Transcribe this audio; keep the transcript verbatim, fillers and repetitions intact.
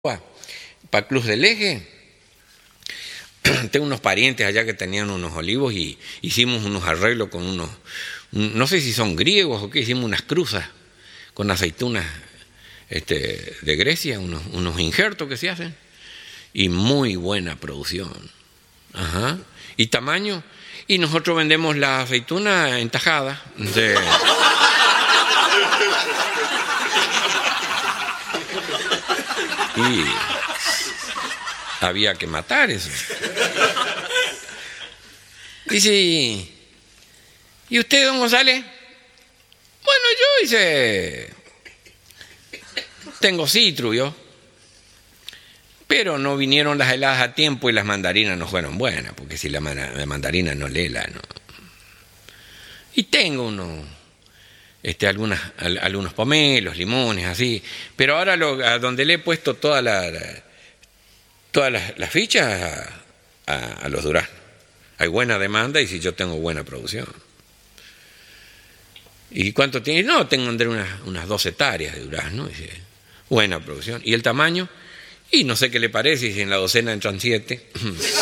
para Cruz del Eje. Tengo unos parientes allá que tenían unos olivos y hicimos unos arreglos con unos, no sé si son griegos o qué, hicimos unas cruzas con aceitunas este, de Grecia, unos, unos injertos que se hacen, y muy buena producción. Ajá. Y tamaño, y nosotros vendemos la aceituna en tajada. De... y había que matar eso. Dice, ¿y usted, don González? Bueno, yo hice, tengo citru, yo, pero no vinieron las heladas a tiempo y las mandarinas no fueron buenas, porque si la, la mandarina no lela, no. Y tengo unos, este, algunas, algunos pomelos, limones, así, pero ahora lo, a donde le he puesto toda la, la, todas las, las fichas a, a, a los duraznos. Hay buena demanda y si yo tengo buena producción. ¿Y cuánto tiene? No, tengo André unas, unas dos hectáreas de durazno. Dice, buena producción. ¿Y el tamaño? Y no sé qué le parece, si en la docena entran siete.